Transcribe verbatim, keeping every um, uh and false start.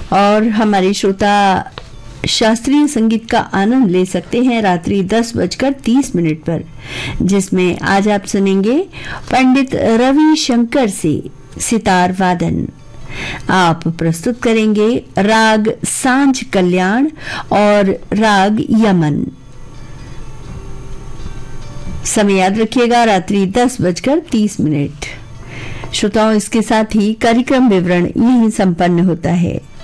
और हमारे श्रोता शास्त्रीय संगीत का आनंद ले सकते हैं रात्रि दस बजकर तीस मिनट पर, जिसमें आज आप सुनेंगे पंडित रवि शंकर से सितार वादन। आप प्रस्तुत करेंगे राग सांझ कल्याण और राग यमन। समय याद रखिएगा रात्रि दस बजकर तीस मिनट। श्रोताओं, इसके साथ ही कार्यक्रम विवरण यहीं संपन्न होता है।